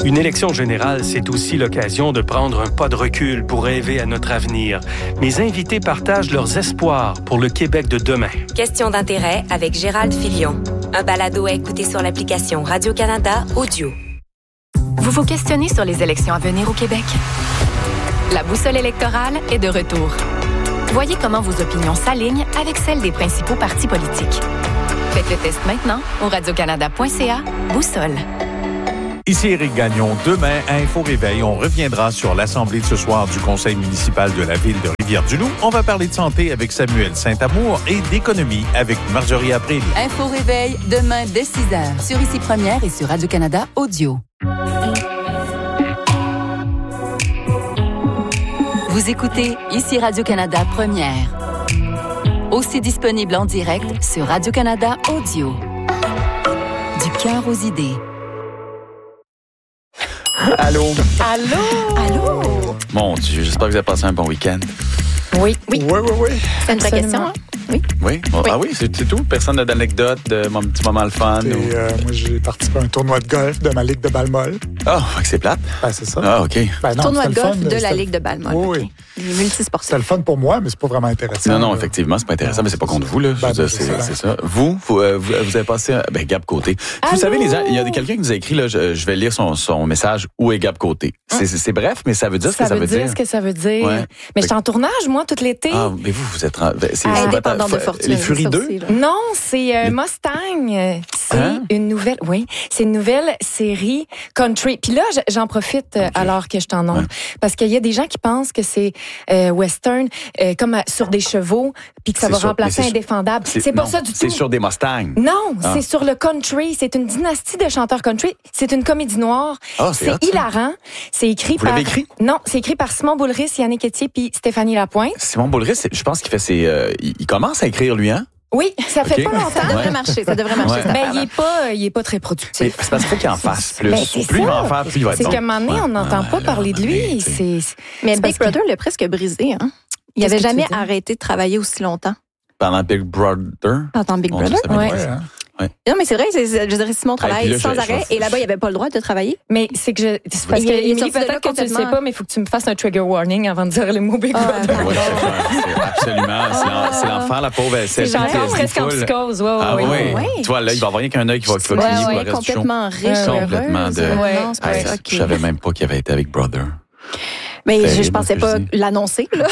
Une élection générale, c'est aussi l'occasion de prendre un pas de recul pour rêver à notre avenir. Mes invités partagent leurs espoirs pour le Québec de demain. Question d'intérêt avec Gérald Filion. Un balado à écouter sur l'application Radio-Canada Audio. Vous vous questionnez sur les élections à venir au Québec? La boussole électorale est de retour. Voyez comment vos opinions s'alignent avec celles des principaux partis politiques. Faites le test maintenant au radiocanada.ca Boussole. Ici Éric Gagnon. Demain, à Info Réveil, on reviendra sur l'assemblée de ce soir du conseil municipal de la ville de Rivière-du-Loup. On va parler de santé avec Samuel Saint-Amour et d'économie avec Marjorie April. Info Réveil, demain dès 6h, sur Ici Première et sur Radio-Canada Audio. Vous écoutez Ici Radio-Canada Première. Aussi disponible en direct sur Radio-Canada Audio. Du cœur aux idées. Allô? Allô? Allô? Mon Dieu, j'espère que vous avez passé un bon week-end. Oui. Oui. C'est une vraie question, hein? Oui. Oui? Bon, ah oui, c'est tout? Personne n'a d'anecdote de mon petit moment le fun? Moi, j'ai participé à un tournoi de golf de ma ligue de balle-molle. Ah, c'est plate? Ben, c'est ça. Ah, OK. Ben, non, Tournoi de golf fun, de la ligue de balle-molle. Oui. Les multisportifs. C'était le fun pour moi, mais c'est pas vraiment intéressant. Non, effectivement, c'est pas intéressant, mais c'est pas contre vous, là. C'est ça. Vous avez passé... Gab Côté. Vous savez, les gens, il y a quelqu'un qui nous a écrit, là, je vais lire son message, où est Gab Côté? C'est bref, mais ça veut dire ce que ça veut dire. Ce que ça veut dire. Ouais. Mais je suis en tournage, moi, tout l'été. Ah, mais vous êtes... Indépendant de fortune. Les Furies 2? Non, c'est Mustang. C'est une nouvelle... Oui, c'est une nouvelle série country. Puis là, j'en profite alors que je t'en onde. Parce qu'il y a des gens qui pensent que c'est western, comme sur des chevaux, puis que ça va remplacer Indéfendable. C'est pas ça du tout. C'est sur des Mustangs. Non, c'est sur le country. C'est une dynastie de chanteurs country. C'est une comédie noire. C'est hilarant. C'est écrit Vous l'avez écrit? Non, c'est écrit par Simon Boulris, Yannick Etier puis Stéphanie Lapointe. Simon Boulris, je pense qu'il fait il commence à écrire, lui, hein? Oui, ça fait pas longtemps. Ça devrait marcher. Ben, il est pas très productif. Mais c'est parce qu'il faut qu'il en fasse plus. Ben, plus il va en faire, plus il va être C'est bon. qu'à un moment donné, on n'entend pas parler de lui. Mais Big Brother l'a presque brisé, hein? Il n'avait jamais arrêté de travailler aussi longtemps. Pendant Big Brother? Pendant Big Brother? Ouais. Non, mais c'est vrai, je dirais Simon travaille sans arrêt. Et là-bas, il n'y avait pas le droit de travailler. Mais c'est que c'est parce que, Émilie, peut-être que tu ne sais pas, mais il faut que tu me fasses un trigger warning avant de dire le mot Big Brother. Oui, absolument. C'est l'enfer, la pauvre. C'est presque en psychose. Oui. Tu vois, là, il va y avoir rien qu'un œil qui va cligner pour le reste du show. Complètement riche. Complètement de... Non, c'est pas ça. Je savais même pas qu'il avait été avec Brother. Mais je pensais pas l'annoncer, là.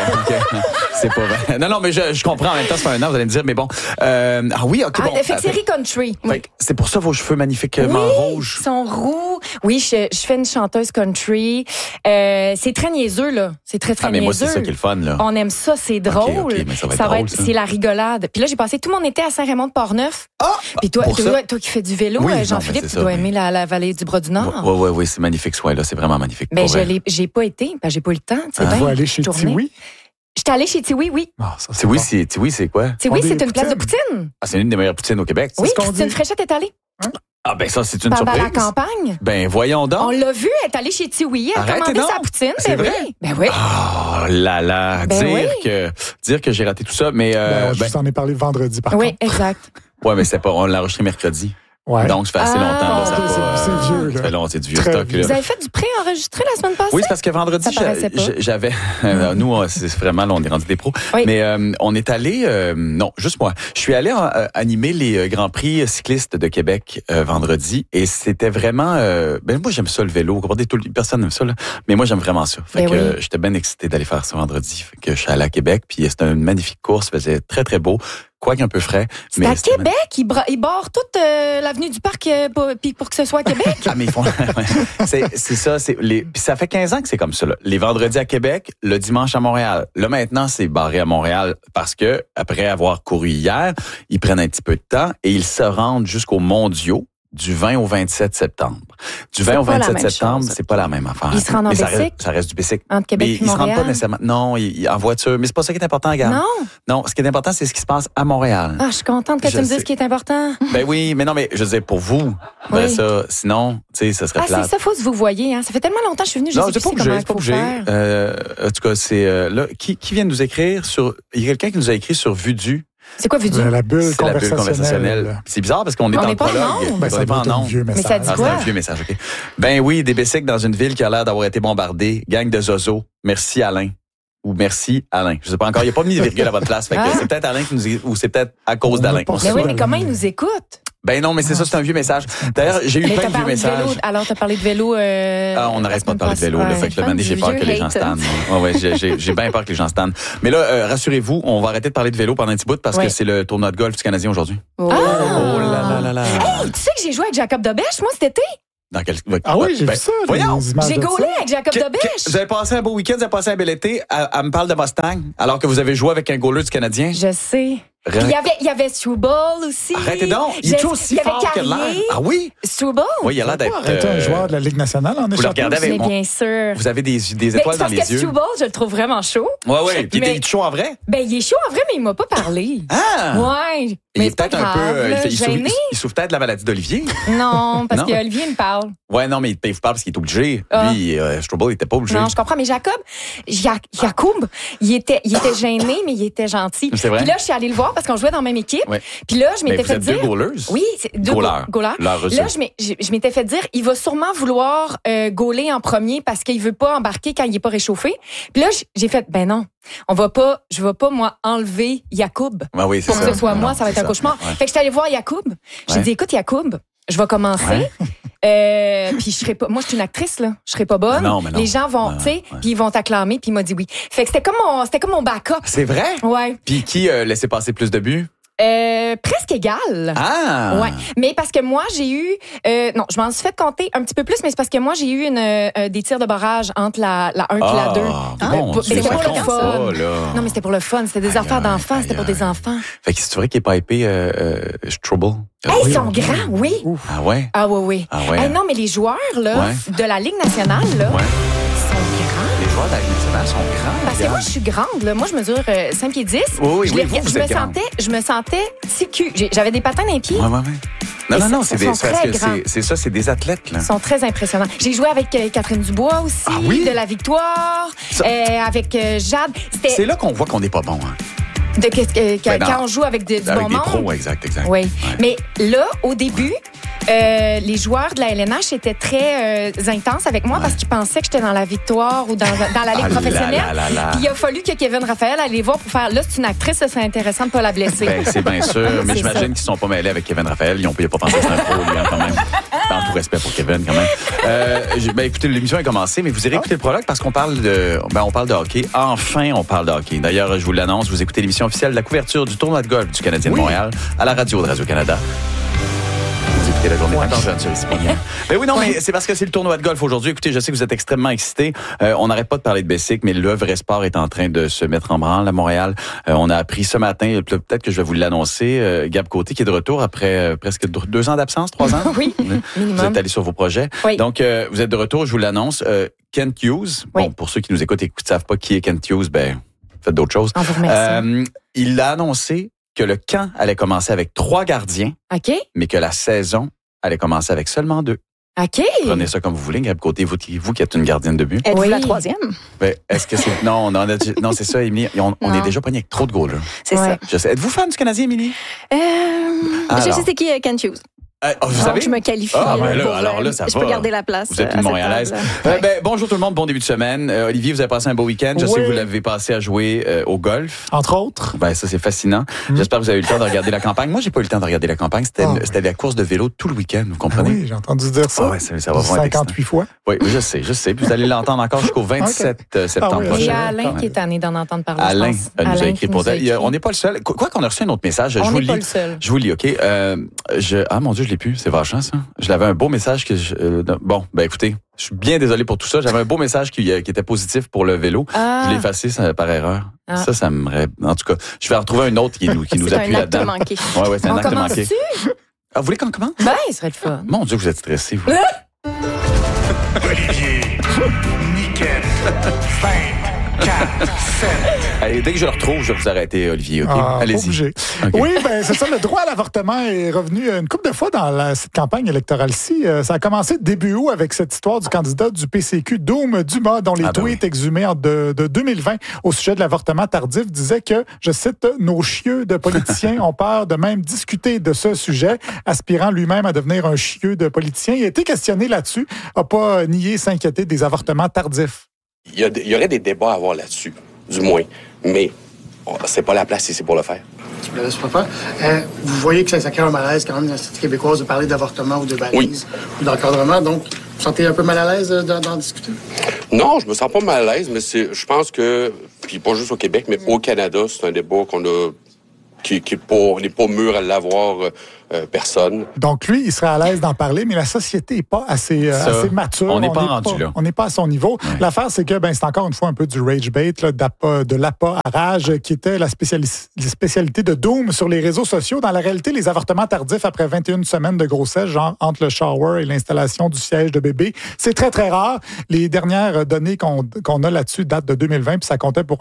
C'est pas vrai. Non, mais je comprends. En même temps, c'est pas un an, vous allez me dire, mais bon. Oui, OK, bon. Fait que série country. C'est pour ça vos cheveux magnifiquement rouges. Ils sont roux. Oui, je fais une chanteuse country. C'est très niaiseux, là. C'est très niaiseux. Mais moi, c'est ça qui est le fun, là. On aime ça, c'est drôle. OK, mais ça va être drôle, c'est la rigolade. Puis là, j'ai passé tout mon été à Saint-Raymond-de-Portneuf. Puis toi qui fais du vélo, Jean-Philippe, tu dois aimer la vallée du Bras-du-Nord. Oui, c'est magnifique, là. C'est vraiment magnifique. Mais j'ai pas été. J'ai pas eu le temps. Vous allez chez Tiwi? J'étais allée chez Tiwi, oui. Tiwi, c'est quoi? Tiwi, c'est une place de poutine. Ah, c'est une des meilleures poutines au Québec. Oui, Christine Fréchette est allée. Ah, ben ça, c'est une surprise. À la campagne. Ben, voyons donc. On l'a vu, elle est allée chez Tiwi. Elle a commandé sa poutine. C'est vrai? Ben oui. Oh là là. Dire que j'ai raté tout ça, mais... je vous en ai parlé vendredi, par contre. Oui, exact. Ouais, mais on l'a enregistré mercredi. Ouais. Donc, ça fait assez longtemps. C'est vieux. Ça fait longtemps, c'est du vieux stock. Vous avez fait du pré-enregistré la semaine passée? Oui, c'est parce que vendredi, j'avais... nous, c'est vraiment, là, on est rendu des pros. Oui. Mais on est allé... non, juste moi. Je suis allé animer les Grands Prix cyclistes de Québec vendredi. Et c'était vraiment... moi, j'aime ça, le vélo. Personne n'aime ça, là. Mais moi, j'aime vraiment ça. Fait que j'étais bien excité d'aller faire ça vendredi. Fait que je suis allé à Québec. Puis c'était une magnifique course. Il faisait très, très beau. Quoique un peu frais. C'est à Québec? Ils barrent toute l'avenue du Parc pour que ce soit à Québec? Ah, mais ils font... c'est ça. Puis ça fait 15 ans que c'est comme ça. Là. Les vendredis à Québec, le dimanche à Montréal. Là, maintenant, c'est barré à Montréal parce que après avoir couru hier, ils prennent un petit peu de temps et ils se rendent jusqu'aux mondiaux du 20 au 27 septembre. Du 20 au 27 septembre, c'est pas la même affaire. Ils se rendent en bicycle? Ça reste du bicycle. Entre Québec et Montréal? Ils se rendent pas nécessairement. Non, en voiture. Mais c'est pas ça qui est important, regarde. Non, ce qui est important, c'est ce qui se passe à Montréal. Ah, je suis contente que tu me dises ce qui est important. Ben oui, mais je veux dire, pour vous, ça, sinon, tu sais, ça serait plate. C'est ça, faut que vous voyez, hein. Ça fait tellement longtemps que je suis venue, je sais plus comment il faut faire. En tout cas, c'est là, qui vient de nous écrire il y a quelqu'un qui nous a écrit sur Vudu. C'est quoi Vudu? La bulle C'est la bulle conversationnelle. C'est bizarre parce qu'on est en prologue. On n'est pas en nombre. Mais ça dit quoi? C'est un vieux message, OK. Ben oui, des bicycles dans une ville qui a l'air d'avoir été bombardée. Gang de zozo. Merci Alain. Ou merci Alain. Je sais pas encore. Il n'y a pas mis de virgule à la bonne place. Fait que c'est peut-être Alain qui nous ou c'est peut-être à cause d'Alain. Mais oui, mais comment il nous écoute? Ben non, mais c'est ça, c'est un vieux message. D'ailleurs, j'ai eu plein de vieux messages. Alors, t'as parlé de vélo. On n'arrête pas de parler de vélo. Là, fait que le moment donné, j'ai peur que les gens se tannent. Ouais, j'ai bien peur que les gens se tannent. Mais là, rassurez-vous, on va arrêter de parler de vélo pendant un petit bout parce que c'est le tournoi de golf du Canadien aujourd'hui. Oh là là là. Hey, tu sais que j'ai joué avec Jacob Dobèche, moi, cet été? Dans quel... Ah oui, j'ai vu ça. Voyons. J'ai gaulé avec Jacob Dobèche. Vous avez passé un beau week-end, vous avez passé un bel été. Elle me parle de Mustang, alors que vous avez joué avec un goaler du Canadien. Je sais. Puis il y avait Struble aussi. Arrêtez donc. Il est aussi fort que l'air. Ah oui? Struble? Oui, il a l'air d'être... Arrêtez un joueur de la Ligue nationale en échappée. Vous le regardez avec bien sûr. Vous avez des étoiles dans les yeux. Parce que Struble, je le trouve vraiment chaud. Oui. Puis il est chaud en vrai? Ben, il est chaud en vrai, mais il m'a pas parlé. Ah! Ouais. Il est peut-être un peu... gêné. Il souffre peut-être de la maladie d'Olivier. Non, parce qu'Olivier me parle. Ouais, non, mais il vous parle parce qu'il est obligé. Lui, Struble, il était pas obligé. Non, je comprends. Mais Jacob, il était gêné, mais il était gentil. C'est vrai? Puis là, je suis allée le voir parce qu'on jouait dans la même équipe. Ouais. Puis là, je m'étais fait dire... Vous êtes deux goalers? Oui, c'est deux goalers. Là, je m'étais fait dire, il va sûrement vouloir goaler en premier parce qu'il veut pas embarquer quand il est pas réchauffé. Puis là, j'ai fait, ben non, je vais pas, moi, enlever Yacoub. Ah oui, pour que ce soit moi, ça va être un cauchemar. Ouais. Fait que je suis allée voir Yacoub. J'ai dit, écoute, Yacoub, je vais commencer. Puis je serai pas, moi je suis une actrice là, je serai pas bonne. Non, mais non. Les gens vont, tu sais, puis ils vont t'acclamer, puis il m'a dit oui. Fait que c'était comme mon backup. C'est vrai? Ouais. Puis qui laissait passer plus de buts? Presque égal. Ah! Ouais. Mais parce que moi, j'ai eu... non, je m'en suis fait compter un petit peu plus, mais c'est parce que moi, j'ai eu des tirs de barrage entre la 1 et la 2. C'était pour le fun. Ça, non, mais c'était pour le fun. C'était des affaires d'enfants. C'était pour des enfants. Fait que c'est vrai qu'il est pas épais, Struble? Ils sont grands, oui. Ah ouais? Ah oui. Ah ouais. Hey, non, mais les joueurs là, de la Ligue nationale, là, sont grands. Les joueurs de la Ligue nationale sont grands. Parce que moi, je suis grande. Là. Moi, je mesure 5 pieds 10. Oui, je me sentais TQ. J'avais des patins dans les pieds. Ouais. Non, c'est des athlètes. Là. Ils sont très impressionnants. J'ai joué avec Catherine Dubois aussi, de la Victoire, avec Jade. C'est là qu'on voit qu'on n'est pas bon. Hein. Quand on joue avec du bon monde. Avec des pros, exact. Oui. Ouais. Mais là, au début, les joueurs de la LNH étaient très intenses avec moi parce qu'ils pensaient que j'étais dans la Victoire ou dans la Ligue professionnelle. Puis il a fallu que Kevin Raphaël aille les voir pour faire, là, c'est une actrice, ça serait intéressant de ne pas la blesser. Ben, c'est bien sûr, mais j'imagine qu'ils ne sont pas mêlés avec Kevin Raphaël. Ils n'ont pas pensé que c'est un pro, lui, quand même. Dans tout respect pour Kevin, quand même. Écoutez, l'émission est commencée, mais vous irez écouter le prologue parce qu'on parle de hockey. Enfin, on parle de hockey. D'ailleurs, je vous l'annonce, vous écoutez l'émission officielle de la couverture du tournoi de golf du Canadien de Montréal à la radio de Radio-Canada. Vous écoutez la journée jeune sur ici. Mais oui, non, mais c'est parce que c'est le tournoi de golf aujourd'hui. Écoutez, je sais que vous êtes extrêmement excités. On n'arrête pas de parler de Bessic, mais le vrai sport est en train de se mettre en branle à Montréal. On a appris ce matin, peut-être que je vais vous l'annoncer, Gab Côté qui est de retour après presque 2 ans d'absence, 3 ans. Oui, minimum. Vous êtes allé sur vos projets. Oui. Donc, vous êtes de retour, je vous l'annonce. Kent Hughes, bon, pour ceux qui nous écoutent et qui ne savent pas qui est Kent Hughes, faites d'autres choses. On vous remercie. Il a annoncé que le camp allait commencer avec 3 gardiens, mais que la saison allait commencer avec seulement 2. OK. Prenez ça comme vous voulez, Gab Côté, vous qui êtes une gardienne de but. Êtes-vous la 3e? Est-ce que c'est... Non, c'est ça, Émilie. On est déjà pogné avec trop de goalers. C'est ça. Je sais. Êtes-vous fan du Canadien, Émilie? Je sais c'est qui Kent Hughes. Vous savez? Je me qualifie. Alors là, ça va. Je peux garder la place. Vous êtes une Montréalaise. Bonjour tout le monde, bon début de semaine. Olivier, vous avez passé un beau week-end. Je sais que vous l'avez passé à jouer au golf. Entre autres. Ça, c'est fascinant. J'espère que vous avez eu le temps de regarder la campagne. Moi, j'ai pas eu le temps de regarder la campagne. C'était la course de vélo tout le week-end, vous comprenez? Oui, j'ai entendu dire ça. Ça va 58 fois. Oui, je sais. Puis vous allez l'entendre encore jusqu'au 27 septembre prochain. Il y a Alain qui est tanné d'en entendre parler. Alain nous a écrit pour elle. On n'est pas le seul. Quoi qu'on a reçu un autre message. On n'est pas le seul. Je vous lis, OK? Mon Dieu, je l'ai plus. C'est vachant, ça. Je l'avais un beau message que écoutez, je suis bien désolé pour tout ça. J'avais un beau message qui était positif pour le vélo. Je l'ai effacé par erreur. Ça me... En tout cas, je vais en retrouver un autre qui nous appuie là-dedans. Manqué. Ouais, c'est un acte manqué. Vous voulez qu'on commence? Ce serait le fun. Mon Dieu, vous êtes stressé, vous. Olivier, Niquette, 24, Allez, dès que je le retrouve, je vais vous arrêter, Olivier. Okay? Allez-y. Okay. Oui, ben c'est ça. Le droit à l'avortement est revenu une couple de fois dans cette campagne électorale-ci. Ça a commencé début août avec cette histoire du candidat du PCQ, Doom Dumas, dont les tweets exhumés de 2020 au sujet de l'avortement tardif disaient que, je cite, « Nos chieux de politiciens ont peur de même discuter de ce sujet », aspirant lui-même à devenir un chieux de politicien. Il a été questionné là-dessus, n'a pas nié s'inquiéter des avortements tardifs. Il y aurait des débats à avoir là-dessus, du moins. Mais c'est pas la place ici pour le faire. Tu me laisses pas faire. Vous voyez que ça crée un malaise quand même dans la société québécoise de parler d'avortement ou de balise ou d'encadrement. Donc, vous vous sentez un peu mal à l'aise d'en discuter? Non, je me sens pas mal à l'aise, mais je pense que, puis pas juste au Québec, mais au Canada, c'est un débat qu'on a qui n'est pas mûr à l'avoir personne. Donc, lui, il serait à l'aise d'en parler, mais la société n'est pas assez mature. On n'est pas rendu là. On n'est pas à son niveau. Ouais. L'affaire, c'est que c'est encore une fois un peu du rage bait, de l'appât à rage, qui était la spécialité de Doom sur les réseaux sociaux. Dans la réalité, les avortements tardifs après 21 semaines de grossesse, genre entre le shower et l'installation du siège de bébé, c'est très, très rare. Les dernières données qu'on a là-dessus datent de 2020, puis ça comptait pour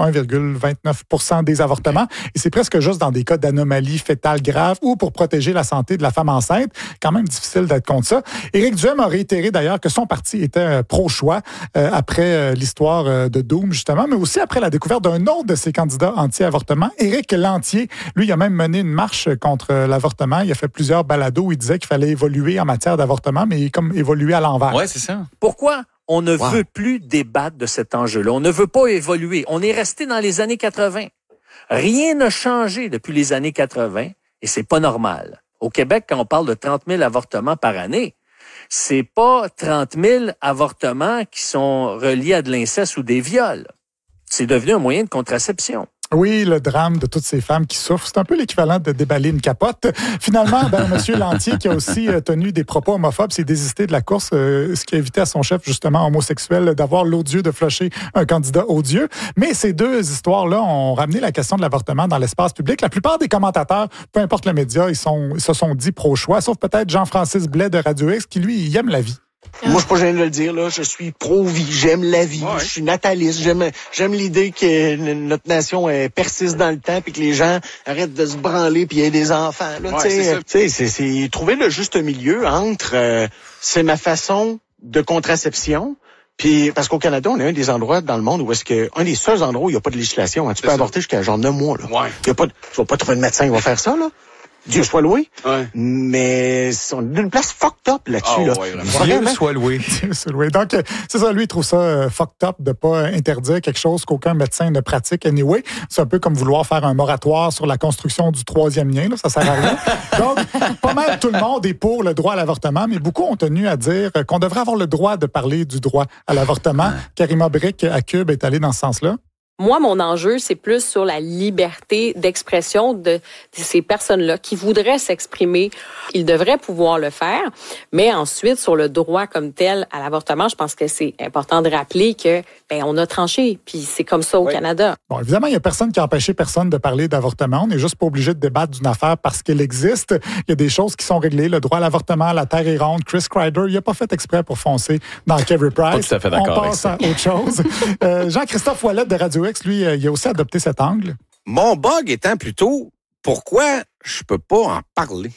1,29% des avortements. Et c'est presque juste dans des cas d'anomalie fétale grave ou pour protéger la santé de la femme enceinte. Quand même difficile d'être contre ça. Éric Duhem a réitéré d'ailleurs que son parti était pro-choix après l'histoire de Doom, justement, mais aussi après la découverte d'un autre de ses candidats anti-avortement, Éric Lantier. Lui, il a même mené une marche contre l'avortement. Il a fait plusieurs balados où il disait qu'il fallait évoluer en matière d'avortement, mais comme évoluer à l'envers. Oui, c'est ça. Pourquoi on ne veut plus débattre de cet enjeu-là? On ne veut pas évoluer. On est resté dans les années 80. Rien n'a changé depuis les années 80 et c'est pas normal. Au Québec, quand on parle de 30 000 avortements par année, c'est pas 30 000 avortements qui sont reliés à de l'inceste ou des viols. C'est devenu un moyen de contraception. Oui, le drame de toutes ces femmes qui souffrent, c'est un peu l'équivalent de déballer une capote. Finalement, M. Lantier, qui a aussi tenu des propos homophobes, s'est désisté de la course, ce qui a évité à son chef, justement, homosexuel, d'avoir l'odieux de flusher un candidat odieux. Mais ces deux histoires-là ont ramené la question de l'avortement dans l'espace public. La plupart des commentateurs, peu importe le média, ils se sont dit pro-choix, sauf peut-être Jean-Francis Blais de Radio X, qui, lui, il aime la vie. Moi, je suis pas gêné de le dire, là. Je suis pro-vie. J'aime la vie. Ouais. Je suis nataliste. J'aime l'idée que notre nation persiste dans le temps puis que les gens arrêtent de se branler puis il y ait des enfants, là. Ouais, c'est trouver le juste milieu entre, c'est ma façon de contraception. Puis, parce qu'au Canada, on est un des endroits dans le monde où un des seuls endroits où il n'y a pas de législation. Hein. Tu peux avorter jusqu'à genre 9 mois, là. Ouais. Tu vas pas trouver de médecin qui va faire ça, là. Dieu soit loué. Ouais. Mais on est d'une place fucked up là-dessus. Là. Ouais, Dieu soit loué. Dieu soit loué. Donc, c'est ça, lui, il trouve ça fucked up de pas interdire quelque chose qu'aucun médecin ne pratique anyway. C'est un peu comme vouloir faire un moratoire sur la construction du troisième lien. Là, ça sert à rien. Donc, pas mal tout le monde est pour le droit à l'avortement, mais beaucoup ont tenu à dire qu'on devrait avoir le droit de parler du droit à l'avortement. Karima Brick, à Cube, est allée dans ce sens-là. Moi, mon enjeu, c'est plus sur la liberté d'expression de ces personnes-là qui voudraient s'exprimer. Ils devraient pouvoir le faire. Mais ensuite, sur le droit comme tel à l'avortement, je pense que c'est important de rappeler que on a tranché. Puis c'est comme ça au Canada. Bon, évidemment, il n'y a personne qui a empêché personne de parler d'avortement. On n'est juste pas obligé de débattre d'une affaire parce qu'elle existe. Il y a des choses qui sont réglées. Le droit à l'avortement, la terre est ronde. Chris Kreider, il n'a pas fait exprès pour foncer dans Kerry Price. Pas tout à fait d'accord. On passe à autre chose. Jean-Christophe Ouellette de Radio X, lui, il a aussi adopté cet angle. Mon bug étant plutôt, pourquoi je peux pas en parler?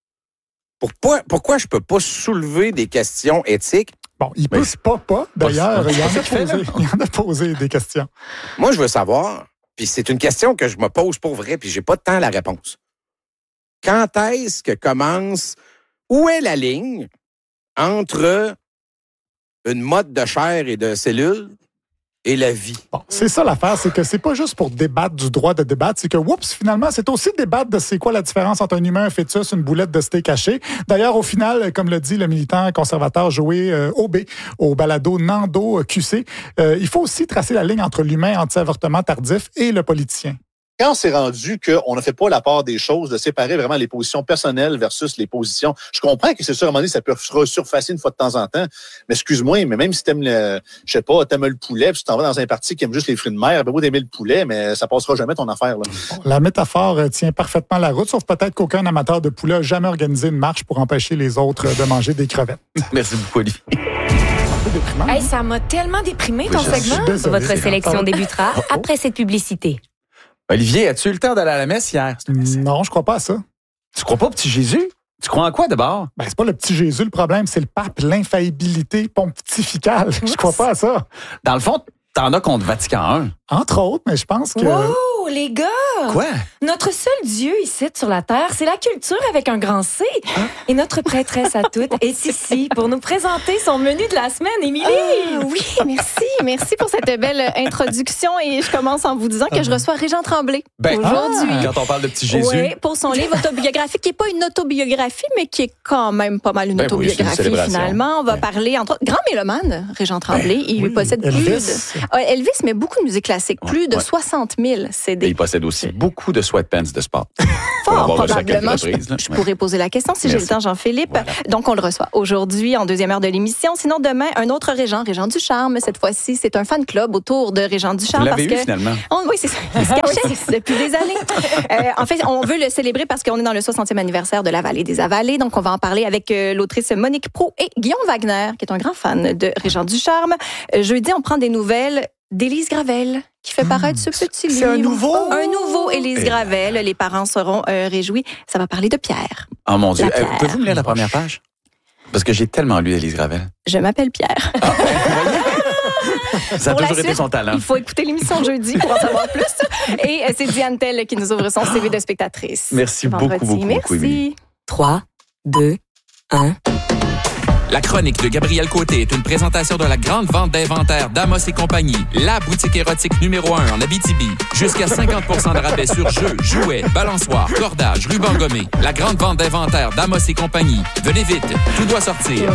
Pourquoi je peux pas soulever des questions éthiques? Bon, il peut pas. D'ailleurs, il en a posé des questions. Moi, je veux savoir, puis c'est une question que je me pose pour vrai, puis j'ai pas de temps à la réponse. Quand est-ce que commence, où est la ligne entre une mode de chair et de cellules et la vie? Bon, c'est ça l'affaire, c'est que c'est pas juste pour débattre du droit de débattre, c'est que, finalement, c'est aussi débattre de c'est quoi la différence entre un humain, un fœtus, une boulette de steak haché. D'ailleurs, au final, comme le dit le militant conservateur Joey Aubé au balado Nando QC, il faut aussi tracer la ligne entre l'humain anti-avortement tardif et le politicien. Quand c'est rendu qu'on ne fait pas la part des choses, de séparer vraiment les positions personnelles versus les positions, je comprends que c'est sûr, à un moment donné, ça peut surfacer une fois de temps en temps, mais excuse-moi, mais même si t'aimes t'aimes le poulet, puis tu t'en vas dans un parti qui aime juste les fruits de mer, ben vous t'aimer le poulet, mais ça passera jamais ton affaire, là. La métaphore tient parfaitement la route, sauf peut-être qu'aucun amateur de poulet n'a jamais organisé une marche pour empêcher les autres de manger des crevettes. Merci beaucoup, Olivier. déprimant. Hey, ça m'a tellement déprimé, ton segment. Votre sélection débutera après cette publicité. Olivier, as-tu eu le temps d'aller à la messe hier? Non, je crois pas à ça. Tu crois pas au petit Jésus? Tu crois en quoi d'abord? Ben, c'est pas le petit Jésus le problème, c'est le pape, l'infaillibilité pontificale. Je crois pas à ça. Dans le fond, t'en as contre Vatican I. Entre autres, mais je pense que... Wow, les gars! Quoi? Notre seul Dieu ici sur la terre, c'est la culture avec un grand C. Et notre prêtresse à toutes est ici pour nous présenter son menu de la semaine, Émilie. Oui, merci. Merci pour cette belle introduction. Et je commence en vous disant que je reçois Régent Tremblay aujourd'hui. Quand on parle de petit Jésus. Oui, pour son livre autobiographique, qui n'est pas une autobiographie, mais qui est quand même pas mal une autobiographie, finalement. On va parler, entre autres, grand mélomane, Régent Tremblay. Il possède Elvis. Elvis, mais beaucoup de musique classique. Plus de 60 000 CD. Et il possède aussi beaucoup de sweatpants de sport. Fort probablement. Je pourrais poser la question si j'ai le temps, Jean-Philippe. Voilà. Donc, on le reçoit aujourd'hui en deuxième heure de l'émission. Sinon, demain, un autre Régent Ducharme. Cette fois-ci, c'est un fan club autour de Régent Ducharme. Vous l'avez eu, finalement? Oui, c'est ça. Il se cachait depuis des années. En fait, on veut le célébrer parce qu'on est dans le 60e anniversaire de la Vallée des Avalées. Donc, on va en parler avec l'autrice Monique Proulx et Guillaume Wagner, qui est un grand fan de Régent Ducharme. Jeudi, on prend des nouvelles d'Élise Gravel, qui fait paraître ce petit livre. C'est un nouveau? Un nouveau Élise Gravel. Les parents seront réjouis. Ça va parler de Pierre. Oh mon Dieu. Pouvez-vous me lire la première page? Parce que j'ai tellement lu Élise Gravel. Je m'appelle Pierre. Ça a toujours été son talent. Il faut écouter l'émission jeudi pour en savoir plus. Et c'est Diane Tell qui nous ouvre son CV de spectatrice. Merci beaucoup. Merci. 3, 2, 1... La chronique de Gabriel Côté est une présentation de la grande vente d'inventaire d'Amos et compagnie, la boutique érotique numéro 1 en Abitibi. Jusqu'à 50% de rabais sur jeux, jouets, balançoires, cordages, rubans gommés. La grande vente d'inventaire d'Amos et compagnie. Venez vite, tout doit sortir.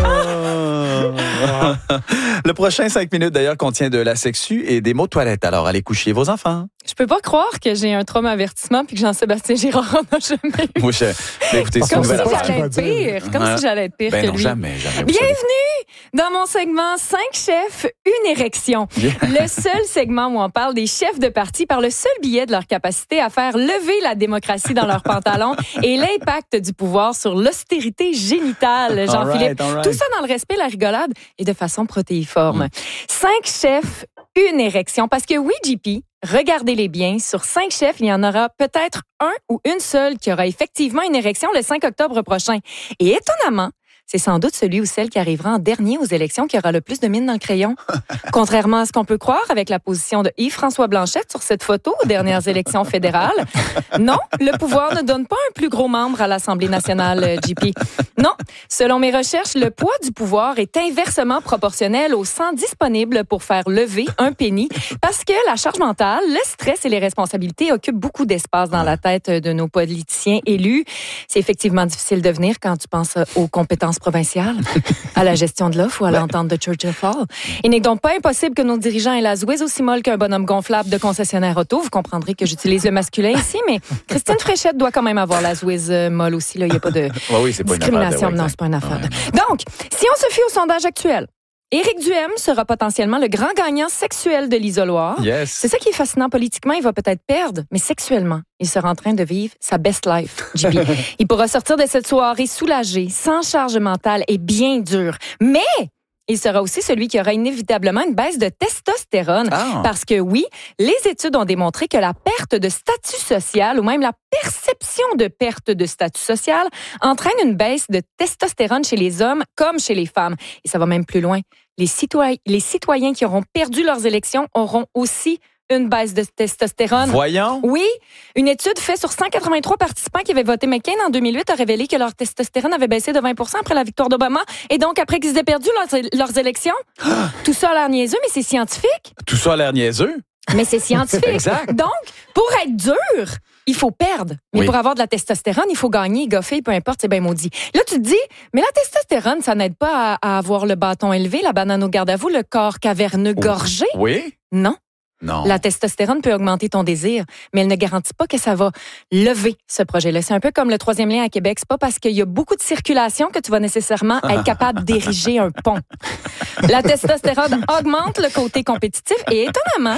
Le prochain 5 minutes, d'ailleurs, contient de la sexu et des mots de toilette. Alors, allez coucher vos enfants. Je peux pas croire que j'ai un trauma avertissement puis que Jean-Sébastien Girard en a jamais eu. Moi, écoutez, comme si j'allais être pire. Comme si j'allais être pire que non, lui. Jamais. Bienvenue dans mon segment 5 chefs, une érection. Yeah. Le seul segment où on parle des chefs de parti par le seul biais de leur capacité à faire lever la démocratie dans leurs pantalons et l'impact du pouvoir sur l'austérité génitale, Jean-Philippe. All right. Tout ça dans le respect, la rigolade et de façon protéiforme. 5 chefs, une érection. Parce que oui, JP, regardez-les bien. Sur 5 chefs, il y en aura peut-être un ou une seule qui aura effectivement une érection le 5 octobre prochain. Et étonnamment, c'est sans doute celui ou celle qui arrivera en dernier aux élections qui aura le plus de mine dans le crayon. Contrairement à ce qu'on peut croire avec la position de Yves-François Blanchette sur cette photo aux dernières élections fédérales. Non, le pouvoir ne donne pas un plus gros membre à l'Assemblée nationale, JP. Non, selon mes recherches, le poids du pouvoir est inversement proportionnel au sang disponible pour faire lever un penny parce que la charge mentale, le stress et les responsabilités occupent beaucoup d'espace dans la tête de nos politiciens élus. C'est effectivement difficile de venir quand tu penses aux compétences provinciale, à la gestion de l'offre ou à l'entente de Churchill Fall. Il n'est donc pas impossible que nos dirigeants aient la zouise aussi molle qu'un bonhomme gonflable de concessionnaire auto. Vous comprendrez que j'utilise le masculin ici, mais Christine Fréchette doit quand même avoir la zouise molle aussi. Il n'y a pas de discrimination. Non, c'est pas une affaire. Donc, si on se fie au sondage actuel, Éric Duhaime sera potentiellement le grand gagnant sexuel de l'isoloir. Yes. C'est ça qui est fascinant politiquement. Il va peut-être perdre, mais sexuellement, il sera en train de vivre sa best life, JB. Il pourra sortir de cette soirée soulagé, sans charge mentale et bien dur. Mais il sera aussi celui qui aura inévitablement une baisse de testostérone. Parce que oui, les études ont démontré que la perte de statut social ou même la perception de perte de statut social entraîne une baisse de testostérone chez les hommes comme chez les femmes. Et ça va même plus loin. Les citoyens qui auront perdu leurs élections auront aussi une baisse de testostérone. Voyons. Oui. Une étude faite sur 183 participants qui avaient voté McCain en 2008 a révélé que leur testostérone avait baissé de 20% après la victoire d'Obama. Et donc, après qu'ils aient perdu leurs élections, tout ça a l'air niaiseux, mais c'est scientifique. Tout ça a l'air niaiseux? Mais c'est scientifique. Exact. Donc, pour être dur, il faut perdre. Mais pour avoir de la testostérone, il faut gagner, goffer, peu importe, c'est bien maudit. Là, tu te dis, mais la testostérone, ça n'aide pas à avoir le bâton élevé, la banane au garde à vous, le corps caverneux gorgé. Oui. Non. Non. La testostérone peut augmenter ton désir, mais elle ne garantit pas que ça va lever ce projet-là. C'est un peu comme le 3e lien à Québec. C'est pas parce qu'il y a beaucoup de circulation que tu vas nécessairement être capable d'ériger un pont. La testostérone augmente le côté compétitif et étonnamment, il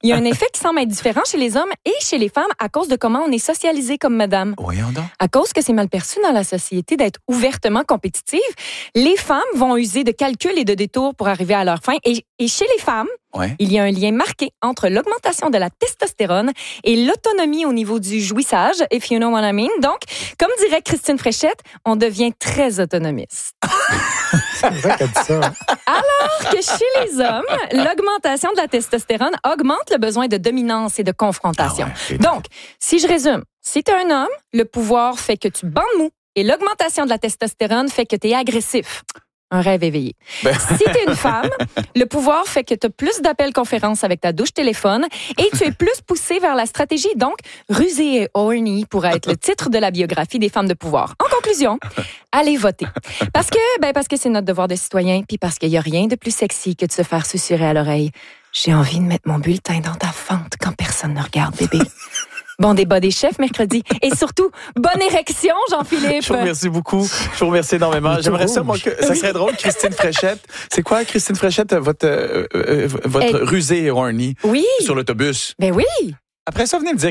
Il y a un effet qui semble être différent chez les hommes et chez les femmes à cause de comment on est socialisé comme madame. Voyons donc. À cause que c'est mal perçu dans la société d'être ouvertement compétitive, les femmes vont user de calculs et de détours pour arriver à leur fin. Et chez les femmes, il y a un lien marqué entre l'augmentation de la testostérone et l'autonomie au niveau du jouissage, if you know what I mean. Donc, comme dirait Christine Fréchette, on devient très autonomiste. C'est vrai qu'elle dit ça. Alors que chez les hommes, l'augmentation de la testostérone augmente le besoin de dominance et de confrontation. Donc, si je résume, si tu es un homme, le pouvoir fait que tu bandes mou et l'augmentation de la testostérone fait que tu es agressif. Un rêve éveillé. Si tu es une femme, le pouvoir fait que tu as plus d'appels conférences avec ta douche téléphone et tu es plus poussé vers la stratégie. Donc, rusé et horny pourrait être le titre de la biographie des femmes de pouvoir. En conclusion, allez voter. Parce que c'est notre devoir de citoyen, puis parce qu'il n'y a rien de plus sexy que de se faire susurrer à l'oreille. J'ai envie de mettre mon bulletin dans ta fente quand personne ne regarde, bébé. Bon débat des chefs mercredi. Et surtout, bonne érection, Jean-Philippe. Je vous remercie beaucoup. Je vous remercie énormément. J'aimerais ça, moi, ça serait drôle, Christine Fréchette. C'est quoi, Christine Fréchette, votre rusée et horny? Oui. Sur l'autobus? Ben oui. Après ça, venez me dire